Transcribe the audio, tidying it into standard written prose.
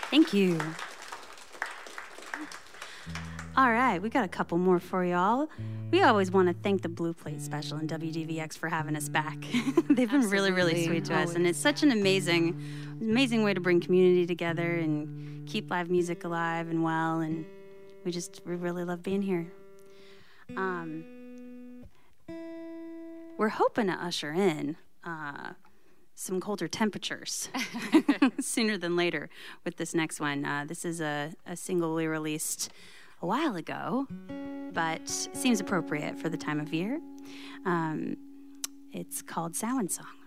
Thank you. All right, we got a couple more for y'all. We always want to thank the Blue Plate Special and WDVX for having us back. They've been really, really sweet to us, and it's such an amazing way to bring community together and keep live music alive and well, and we really love being here. We're hoping to usher in some colder temperatures sooner than later with this next one. This is a single we released a while ago, but seems appropriate for the time of year. It's called Samhain Song.